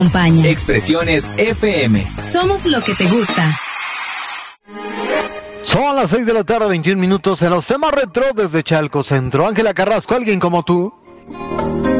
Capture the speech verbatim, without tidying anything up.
Acompaña. Expresiones F M. Somos lo que te gusta. Son las seis de la tarde, veintiún minutos en los temas retro desde Chalco Centro. Ángela Carrasco, alguien como tú.